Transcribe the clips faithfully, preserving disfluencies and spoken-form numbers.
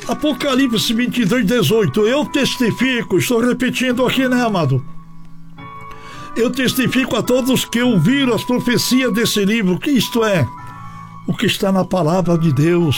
Apocalipse vinte e dois, dezoito. Eu testifico, estou repetindo aqui, né, amado? Eu testifico a todos que ouviram as profecias desse livro, que isto é, o que está na palavra de Deus.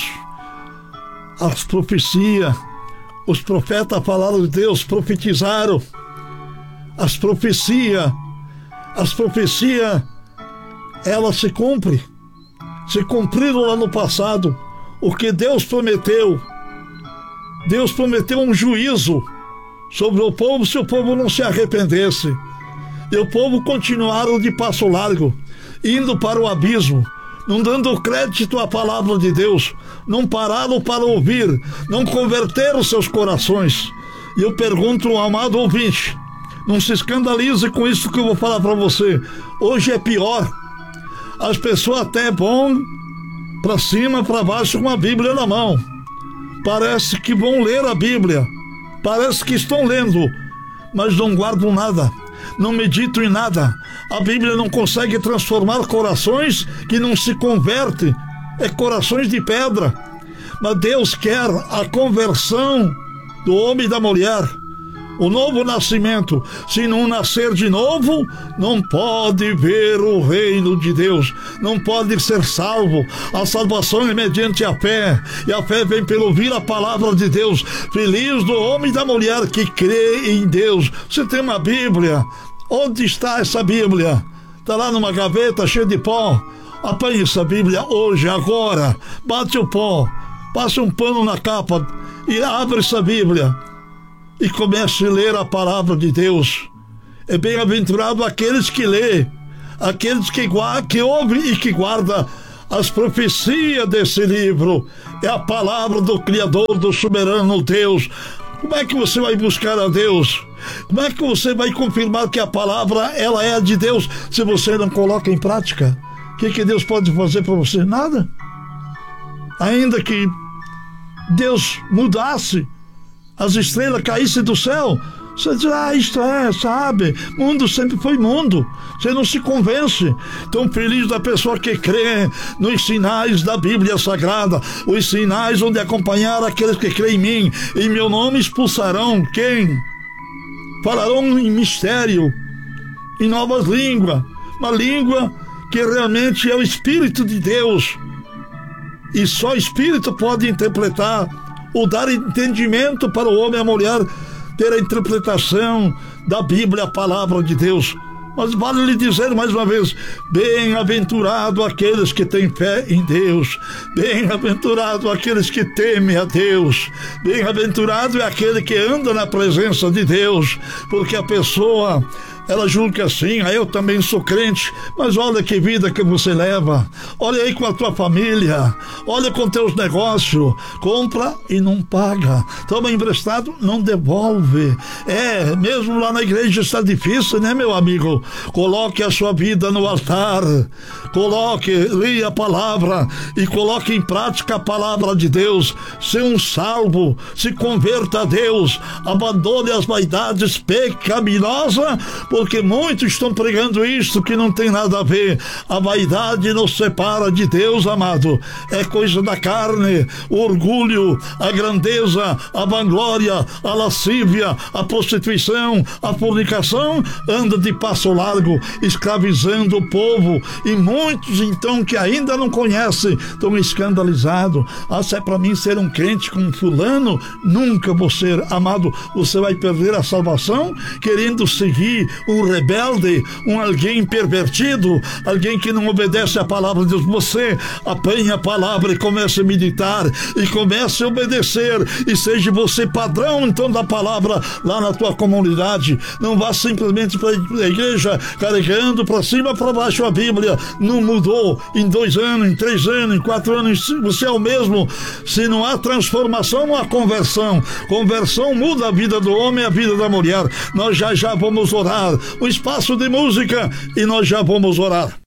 As profecias, os profetas falaram de Deus, profetizaram. As profecias, as profecias, elas se cumprem. Se cumpriram lá no passado. O que Deus prometeu. Deus prometeu um juízo sobre o povo se o povo não se arrependesse. E o povo continuaram de passo largo, indo para o abismo, não dando crédito à palavra de Deus, não pararam para ouvir, não converteram seus corações. E eu pergunto ao amado ouvinte, não se escandalize com isso que eu vou falar para você. Hoje é pior. As pessoas até vão para cima, para baixo com a Bíblia na mão. Parece que vão ler a Bíblia, parece que estão lendo, mas não guardam nada, não meditam em nada. A Bíblia não consegue transformar corações que não se convertem, é corações de pedra. Mas Deus quer a conversão do homem e da mulher, o novo nascimento. Se não nascer de novo, não pode ver o reino de Deus, não pode ser salvo. A salvação é mediante a fé, e a fé vem pelo ouvir a palavra de Deus. Feliz do homem e da mulher que crê em Deus. Você tem uma Bíblia? Onde está essa Bíblia? Está lá numa gaveta cheia de pó? Apanhe essa Bíblia hoje, agora. Bate o pó, passe um pano na capa e abre essa Bíblia e comece a ler a palavra de Deus. É bem-aventurado aqueles que lê, aqueles que, que ouvem e que guardam as profecias desse livro. É a palavra do Criador, do soberano Deus. Como é que você vai buscar a Deus? Como é que você vai confirmar que a palavra ela é de Deus se você não coloca em prática? O que, que Deus pode fazer para você? Nada. Ainda que Deus mudasse, as estrelas caíssem do céu, você diz, ah, isto é, sabe, mundo sempre foi mundo. Você não se convence. Tão feliz da pessoa que crê nos sinais da Bíblia Sagrada, os sinais onde acompanhar aqueles que creem em mim. Em meu nome expulsarão quem? Falarão em mistério, em novas línguas, uma língua que realmente é o Espírito de Deus. E só o Espírito pode interpretar ou dar entendimento para o homem e a mulher ter a interpretação da Bíblia, a palavra de Deus. Mas vale lhe dizer mais uma vez, bem-aventurado aqueles que têm fé em Deus, bem-aventurado aqueles que temem a Deus, bem-aventurado é aquele que anda na presença de Deus, porque a pessoa, ela julga assim, ah, eu também sou crente, mas olha que vida que você leva, olha aí com a tua família, olha com teus negócios, compra e não paga, toma emprestado, não devolve. É, mesmo lá na igreja está difícil, né, meu amigo? Coloque a sua vida no altar, coloque, leia a palavra e coloque em prática a palavra de Deus. Seja um salvo, se converta a Deus, abandone as vaidades pecaminosas, porque muitos estão pregando isto que não tem nada a ver. A vaidade nos separa de Deus, amado. É coisa da carne, o orgulho, a grandeza, a vanglória, a lascívia, a prostituição, a fornicação, anda de passo largo, escravizando o povo, e muitos então que ainda não conhecem estão escandalizados. Ah, se é para mim ser um crente com fulano, nunca vou ser. Amado, você vai perder a salvação querendo seguir um rebelde, um alguém pervertido, alguém que não obedece à palavra de Deus. Você apanhe a palavra e comece a meditar e comece a obedecer, e seja você padrão então da palavra lá na tua comunidade. Não vá simplesmente para a igreja carregando para cima para baixo a Bíblia. Não mudou em dois anos, em três anos, em quatro anos, você é o mesmo. Se não há transformação, não há conversão. Conversão muda a vida do homem e a vida da mulher. Nós já já vamos orar, um espaço de música, e nós já vamos orar.